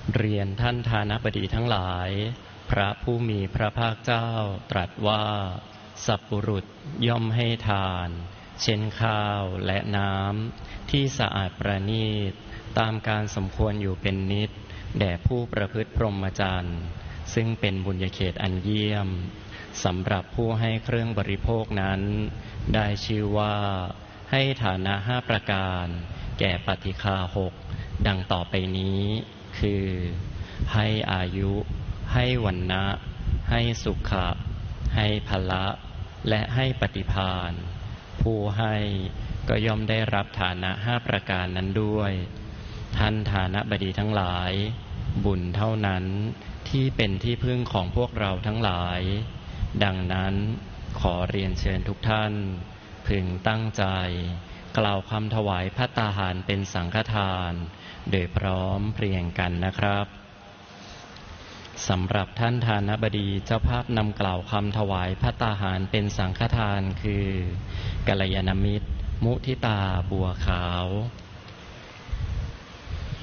เรียนท่านทานบดีทั้งหลายพระผู้มีพระภาคเจ้าตรัสว่าสัพปุรุษย่อมให้ทานเช่นข้าวและน้ำที่สะอาดประณีตตามการสมควรอยู่เป็นนิจแด่ผู้ประพฤติพรหมจรรย์ซึ่งเป็นบุญญาเขตอันเยี่ยมสำหรับผู้ให้เครื่องบริโภคนั้นได้ชื่อว่าให้ฐานะ5ประการแก่ปฏิฆา6ดังต่อไปนี้คือให้อายุให้วรรณะให้สุขะให้พละและให้ปฏิภาณผู้ให้ก็ย่อมได้รับฐานะ5ประการนั้นด้วยท่านฐานะบดีทั้งหลายบุญเท่านั้นที่เป็นที่พึ่งของพวกเราทั้งหลายดังนั้นขอเรียนเชิญทุกท่านพึงตั้งใจกล่าวคำถวายภัตตาหารเป็นสังฆทานโดยพร้อมเพรียงกันนะครับสำหรับท่านทานบดีเจ้าภาพนำกล่าวคำถวายภัตตาหารเป็นสังฆทานคือกัลยาณมิตรมุทิตาบัวขาว